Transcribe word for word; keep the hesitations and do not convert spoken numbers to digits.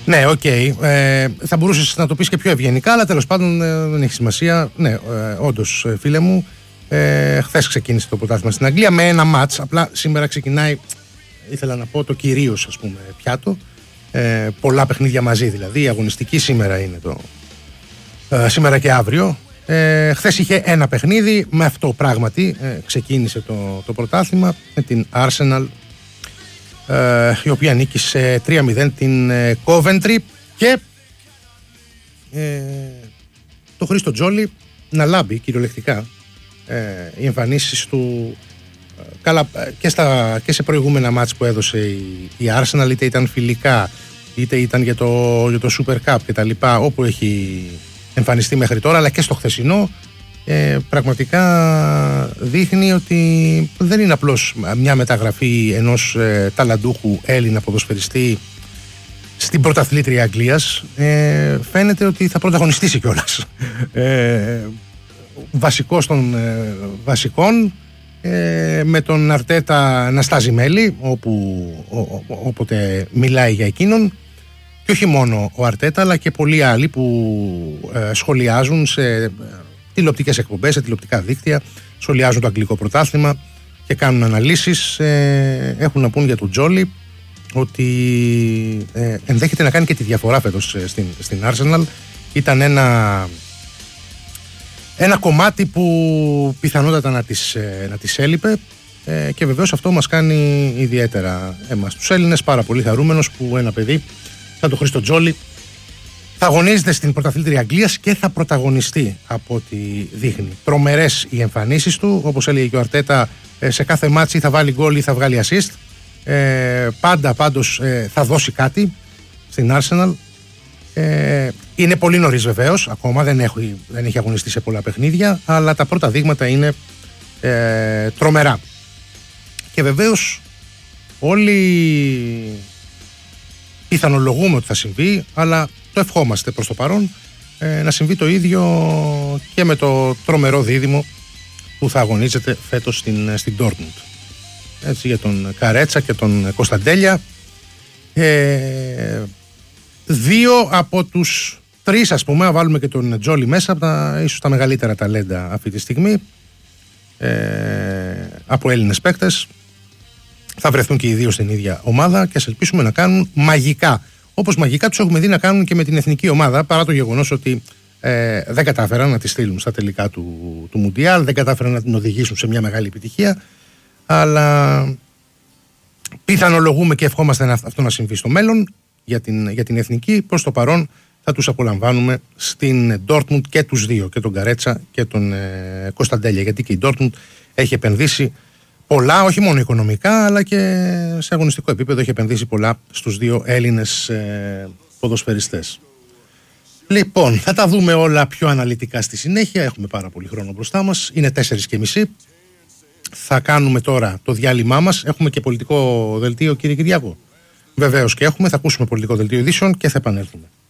Ναι, οκ. Okay. Ε, θα μπορούσες να το πεις και πιο ευγενικά, αλλά τέλος πάντων ε, δεν έχει σημασία. Ναι, ε, όντως, φίλε μου, ε, χθες ξεκίνησε το πρωτάθλημα στην Αγγλία με ένα μάτς. Απλά σήμερα ξεκινάει, ήθελα να πω, το κυρίως, ας πούμε, πιάτο. Ε, πολλά παιχνίδια μαζί δηλαδή. Η αγωνιστική σήμερα είναι το. Ε, σήμερα και αύριο. Ε, χθες είχε ένα παιχνίδι. Με αυτό πράγματι ε, ξεκίνησε το, το πρωτάθλημα με την Arsenal, ε, η οποία νίκησε τρία μηδέν την ε, Coventry και ε, το Χρήστο Τζόλι να λάμπει κυριολεκτικά ε, οι εμφανίσεις του ε, καλά, και, στα, και σε προηγούμενα μάτς που έδωσε η, η Arsenal, είτε ήταν φιλικά είτε ήταν για το, για το Super Cup και τα λοιπά, όπου έχει εμφανιστεί μέχρι τώρα, αλλά και στο χθεσινό ε, πραγματικά δείχνει ότι δεν είναι απλώς μια μεταγραφή ενός ε, ταλαντούχου Έλληνα ποδοσφαιριστή στην πρωταθλήτρια Αγγλίας. ε, φαίνεται ότι θα πρωταγωνιστήσει κιόλας ε, βασικός των ε, βασικών, ε, με τον Αρτέτα να στάζει μέλη όπου, ό, ό, όποτε μιλάει για εκείνον. Και όχι μόνο ο Αρτέτα, αλλά και πολλοί άλλοι που ε, σχολιάζουν σε ε, τηλεοπτικές εκπομπές, σε τηλεοπτικά δίκτυα, σχολιάζουν το αγγλικό πρωτάθλημα και κάνουν αναλύσεις. Ε, έχουν να πούν για τον Τζόλι ότι ε, ενδέχεται να κάνει και τη διαφορά φέτος ε, στην, στην Arsenal. Ήταν ένα, ένα κομμάτι που πιθανότατα να της, ε, να της έλειπε. Ε, και βεβαίως αυτό μας κάνει ιδιαίτερα εμάς τους Έλληνες πάρα πολύ χαρούμενος που ένα παιδί σαν τον Χρήστο Τζόλι θα αγωνίζεται στην πρωταθλήτρια Αγγλίας και θα πρωταγωνιστεί από ό,τι δείχνει. Τρομερές οι εμφανίσεις του, όπως έλεγε και ο Αρτέτα, σε κάθε μάτσι θα βάλει γκολ ή θα βγάλει assist. Ε, πάντα πάντως ε, θα δώσει κάτι στην Arsenal. Ε, είναι πολύ νωρίς βεβαίως, ακόμα δεν έχει, δεν έχει αγωνιστεί σε πολλά παιχνίδια, αλλά τα πρώτα δείγματα είναι ε, τρομερά. Και βεβαίως όλοι πιθανολογούμε ότι θα συμβεί, αλλά το ευχόμαστε προς το παρόν ε, να συμβεί το ίδιο και με το τρομερό δίδυμο που θα αγωνίζεται φέτος στην, στην Dortmund. Έτσι, για τον Καρέτσα και τον Κωνσταντέλια. Ε, δύο από τους τρεις, ας πούμε, να βάλουμε και τον Τζόλι μέσα, από τα, ίσως τα μεγαλύτερα ταλέντα αυτή τη στιγμή, ε, από Έλληνες παίκτες, θα βρεθούν και οι δύο στην ίδια ομάδα και ας ελπίσουμε να κάνουν μαγικά. Όπως μαγικά τους έχουμε δει να κάνουν και με την εθνική ομάδα, παρά το γεγονός ότι ε, δεν κατάφεραν να τη στείλουν στα τελικά του, του Μουντιάλ, δεν κατάφεραν να την οδηγήσουν σε μια μεγάλη επιτυχία, αλλά πιθανολογούμε και ευχόμαστε αυτό να συμβεί στο μέλλον για την, για την εθνική. Προς το παρόν θα τους απολαμβάνουμε στην Dortmund και τους δύο, και τον Καρέτσα και τον ε, Κωνσταντέλια, γιατί και η Dortmund έχει επενδύσει πολλά, όχι μόνο οικονομικά, αλλά και σε αγωνιστικό επίπεδο έχει επενδύσει πολλά στους δύο Έλληνες ε, ποδοσφαιριστές. Λοιπόν, θα τα δούμε όλα πιο αναλυτικά στη συνέχεια. Έχουμε πάρα πολύ χρόνο μπροστά μας. Είναι τέσσερις και μισή. Θα κάνουμε τώρα το διάλειμμά μας. Έχουμε και πολιτικό δελτίο, κύριε Κυριάκο. Βεβαίως και έχουμε. Θα ακούσουμε πολιτικό δελτίο ειδήσεων και θα επανέλθουμε.